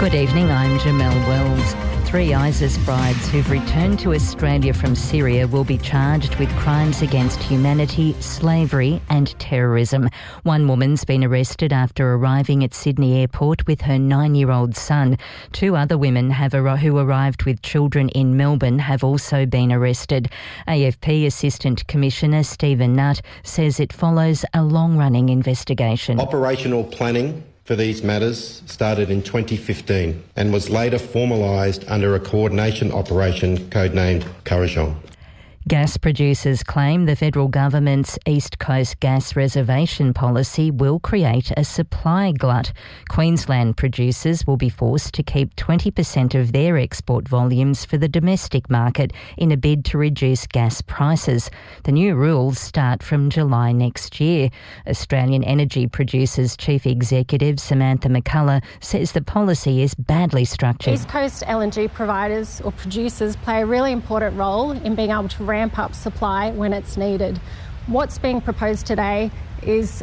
Good evening, I'm Jamelle Wells. 3 ISIS brides who've returned to Australia from Syria will be charged with crimes against humanity, slavery and terrorism. One woman's been arrested after arriving at Sydney Airport with her 9-year-old son. 2 other women who arrived with children in Melbourne have also been arrested. AFP Assistant Commissioner Stephen Nutt says it follows a long-running investigation. Operational planning for these matters started in 2015 and was later formalised under a coordination operation codenamed Kurrajong. Gas producers claim the federal government's East Coast gas reservation policy will create a supply glut. Queensland producers will be forced to keep 20% of their export volumes for the domestic market in a bid to reduce gas prices. The new rules start from July next year. Australian Energy Producers Chief Executive Samantha McCullough says the policy is badly structured. East Coast LNG providers or producers play a really important role in being able to ramp up supply when it's needed. What's being proposed today is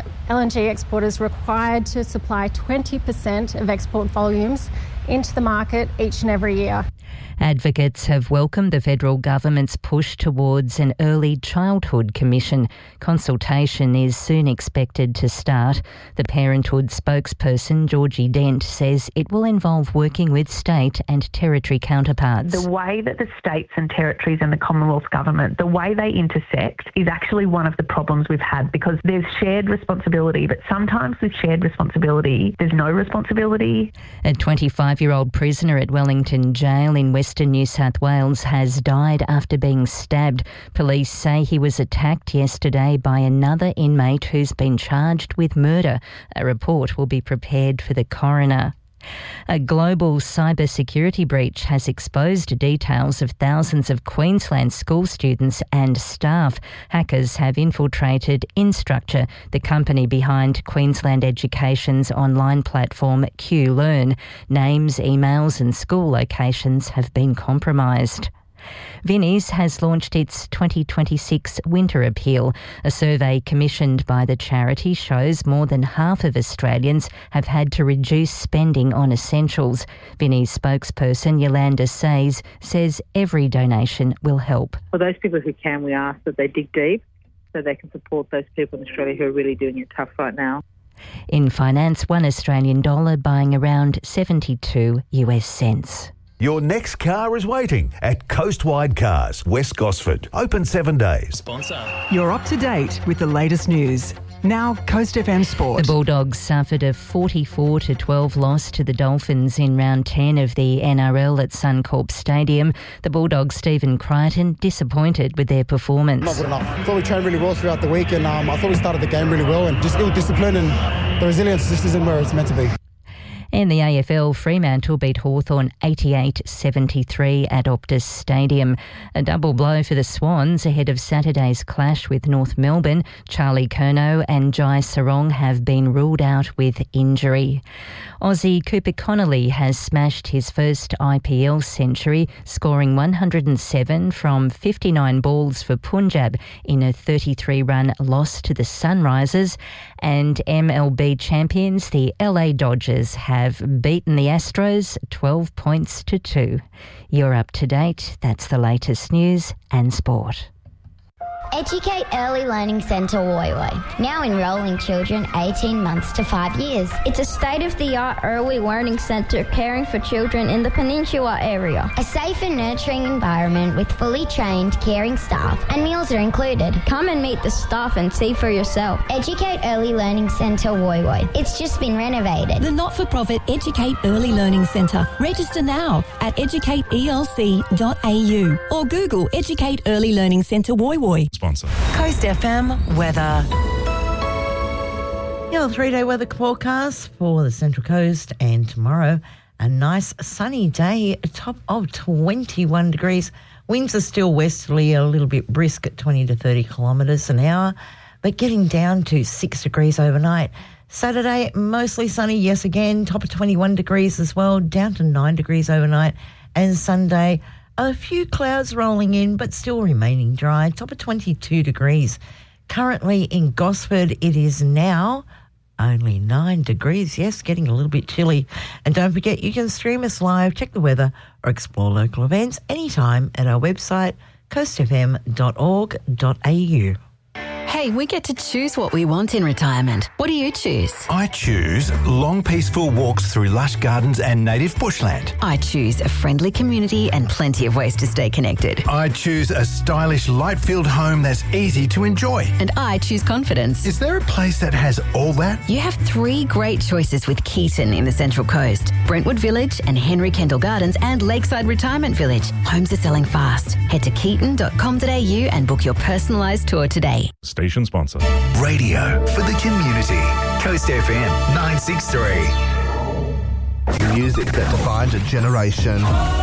LNG exporters required to supply 20% of export volumes into the market each and every year. Advocates have welcomed the federal government's push towards an early childhood commission. Consultation is soon expected to start. The Parenthood spokesperson, Georgie Dent, says it will involve working with state and territory counterparts. The way that the states and territories and the Commonwealth government, the way they intersect is actually one of the problems we've had, because there's shared responsibility, but sometimes with shared responsibility, there's no responsibility. A 25-year-old prisoner at Wellington Jail in Western New South Wales has died after being stabbed. Police say he was attacked yesterday by another inmate who's been charged with murder. A report will be prepared for the coroner. A global cybersecurity breach has exposed details of thousands of Queensland school students and staff. Hackers have infiltrated Instructure, the company behind Queensland Education's online platform QLearn. Names, emails and school locations have been compromised. Vinnie's has launched its 2026 Winter Appeal. A survey commissioned by the charity shows more than half of Australians have had to reduce spending on essentials. Vinnie's spokesperson Yolanda Says says every donation will help. For those people who can, we ask that they dig deep so they can support those people in Australia who are really doing it tough right now. In finance, $1 Australian buying around 72 US cents. Your next car is waiting at Coastwide Cars, West Gosford. Open 7 days. Sponsor. You're up to date with the latest news. Now, Coast FM Sport. The Bulldogs suffered a 44-12 loss to the Dolphins in round 10 of the NRL at Suncorp Stadium. The Bulldogs' Stephen Crichton disappointed with their performance. Not good enough. I thought we trained really well throughout the week, and I thought we started the game really well, and just ill discipline and the resilience just isn't where it's meant to be. In the AFL, Fremantle beat Hawthorn 88-73 at Optus Stadium. A double blow for the Swans ahead of Saturday's clash with North Melbourne. Charlie Curnow and Jai Sarong have been ruled out with injury. Aussie Cooper Connolly has smashed his first IPL century, scoring 107 from 59 balls for Punjab in a 33-run loss to the Sunrisers. And MLB champions, the LA Dodgers, have beaten the Astros 12 points to 2. You're up to date. That's the latest news and sport. Educate Early Learning Centre Woy Woy, now enrolling children 18 months to 5 years. It's a state-of-the-art early learning centre caring for children in the Peninsula area. A safe and nurturing environment with fully trained, caring staff, and meals are included. Come and meet the staff and see for yourself. Educate Early Learning Centre Woy Woy. It's just been renovated. The not-for-profit Educate Early Learning Centre. Register now at educateelc.au or Google Educate Early Learning Centre Woy Woy. Sponsor. Coast FM weather. Your 3-day weather forecast for the Central Coast, and tomorrow a nice sunny day, a top of 21 degrees. Winds are still westerly, a little bit brisk at 20 to 30 kilometres an hour, but getting down to 6 degrees overnight. Saturday, mostly sunny, yes again, top of 21 degrees as well, down to 9 degrees overnight. And Sunday, a few clouds rolling in, but still remaining dry, top of 22 degrees. Currently in Gosford, it is now only 9 degrees. Yes, getting a little bit chilly. And don't forget, you can stream us live, check the weather, or explore local events anytime at our website, coastfm.org.au. Hey, we get to choose what we want in retirement. What do you choose? I choose long, peaceful walks through lush gardens and native bushland. I choose a friendly community and plenty of ways to stay connected. I choose a stylish, light-filled home that's easy to enjoy. And I choose confidence. Is there a place that has all that? You have 3 great choices with Keaton in the Central Coast. Brentwood Village and Henry Kendall Gardens and Lakeside Retirement Village. Homes are selling fast. Head to keaton.com.au and book your personalised tour today. Station sponsor. Radio for the community. Coast FM 963. Music that defined a generation.